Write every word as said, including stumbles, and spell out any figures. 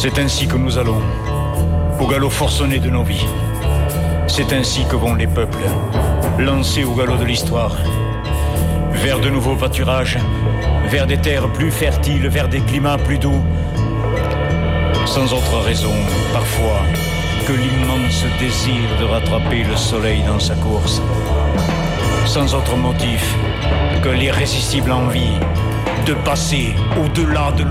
C'est ainsi que nous allons, au galop forcené de nos vies. C'est ainsi que vont les peuples, lancés au galop de l'histoire, vers de nouveaux pâturages, vers des terres plus fertiles, vers des climats plus doux, sans autre raison, parfois, que l'immense désir de rattraper le soleil dans sa course, sans autre motif que l'irrésistible envie de passer au-delà de